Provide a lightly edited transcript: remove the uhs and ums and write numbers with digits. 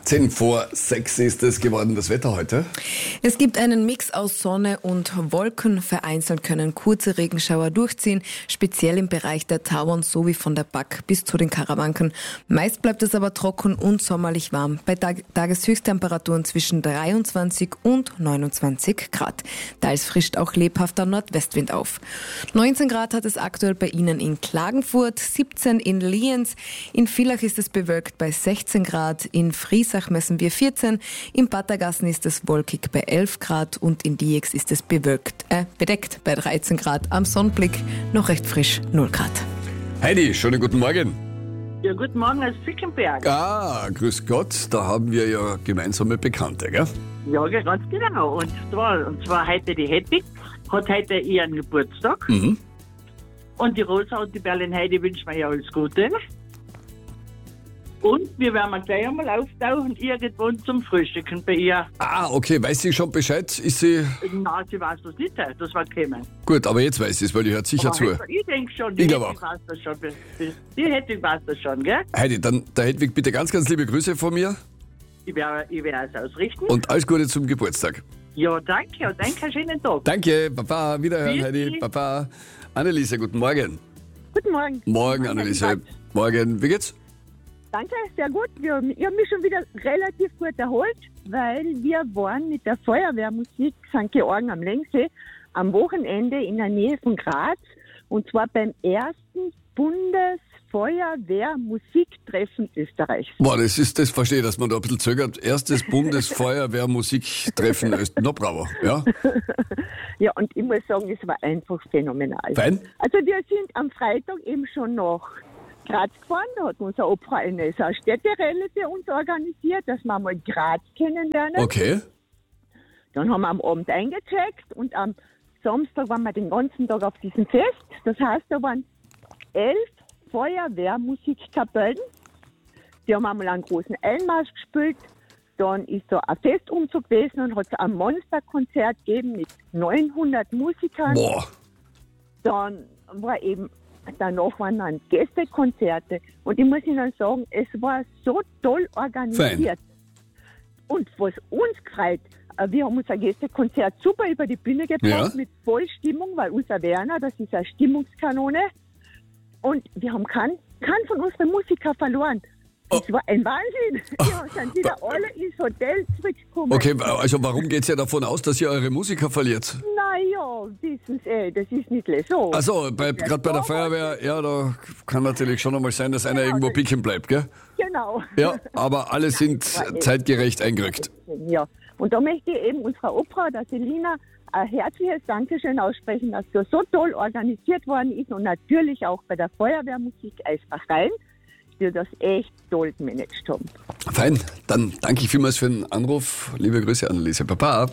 10:05 ist es geworden, das Wetter heute. Es gibt einen Mix aus Sonne und Wolken. Vereinzelt können kurze Regenschauer durchziehen, speziell im Bereich der Tauern sowie von der Back bis zu den Karawanken. Meist bleibt es aber trocken und sommerlich warm, bei Tageshöchsttemperaturen zwischen 23 und 29 Grad. Teils frischt auch lebhafter Nordwestwind auf. 19 Grad hat es aktuell bei Ihnen in Klagenfurt, 17 in Lienz, in Villach ist es bewölkt bei 16 Grad, in Friesach messen wir 14, in Pattergassen ist es wolkig bei 11 Grad und in Diex ist es bedeckt bei 13 Grad. Am Sonnenblick noch recht frisch, 0 Grad. Heidi, schönen guten Morgen. Ja, guten Morgen aus Fickenberg. Ah, grüß Gott, da haben wir ja gemeinsame Bekannte, gell? Ja, ganz genau. Und zwar heute die Hedwig, hat heute ihren Geburtstag. Mhm. Und die Rosa und die Berlin Heidi wünschen mir ja alles Gute. Und wir werden gleich einmal auftauchen, irgendwann zum Frühstücken bei ihr. Ah, okay, weiß sie schon Bescheid? Ist sie... Nein, sie weiß das nicht, das war gekommen. Gut, aber jetzt weiß sie es, weil die hört sicher Aber zu. Ich denke schon, Ich die glaub Hedwig auch. weiß das schon. Die Hedwig weiß das schon, gell? Heidi, dann der Hedwig bitte ganz, ganz liebe Grüße von mir Ich werde es ausrichten. und alles Gute zum Geburtstag. Ja, danke und einen schönen Tag. Danke, Papa, wiederhören, Grüß Heidi, dich. Papa. Anneliese, guten Morgen. Guten Morgen. Morgen, Anneliese. Morgen, wie geht's? Danke, sehr gut. Ich habe mich schon wieder relativ gut erholt, weil wir waren mit der Feuerwehrmusik St. Georgen am Längsee am Wochenende in der Nähe von Graz und zwar beim ersten Bundesfeuerwehrmusiktreffen Österreichs. Boah, das verstehe ich, dass man da ein bisschen zögert. Erstes Bundesfeuerwehrmusiktreffen Österreich. No, bravo, ja. Ja, und ich muss sagen, es war einfach phänomenal. Fein? Also wir sind am Freitag eben schon nach Graz gefahren, da hat unser Opfer eine so eine Städterelle für uns organisiert, dass wir mal Graz kennenlernen. Okay. Dann haben wir am Abend eingecheckt und am Samstag waren wir den ganzen Tag auf diesem Fest. Das heißt, da waren 11 Feuerwehrmusikkapellen. Die haben einmal einen großen Einmarsch gespielt. Dann ist da ein Festumzug gewesen und hat es ein Monsterkonzert gegeben mit 900 Musikern. Boah. Dann war eben, danach waren dann Gästekonzerte. Und ich muss Ihnen sagen, es war so toll organisiert. Und was uns gefreut, wir haben unser Gästekonzert super über die Bühne gebracht, Ja. mit Vollstimmung, weil unser Werner, das ist eine Stimmungskanone. Und wir haben keinen von unseren Musikern verloren. Das war ein Wahnsinn. Wir sind wieder alle ins Hotel zurückgekommen. Okay, also warum geht's ja davon aus, dass ihr eure Musiker verliert? Naja, wissen Sie, das ist nicht so. Also, gerade bei der Feuerwehr, ja, da kann natürlich schon einmal sein, dass einer irgendwo picken bleibt, gell? Genau. Ja, aber alle sind zeitgerecht eingerückt. Ja, und da möchte ich eben unserer Opfer, der Selina, ein herzliches Dankeschön aussprechen, dass das so toll organisiert worden ist und natürlich auch bei der Feuerwehrmusik Eisbach-Rhein, die das echt toll gemanagt haben. Fein, dann danke ich vielmals für den Anruf. Liebe Grüße, Anneliese. Papa.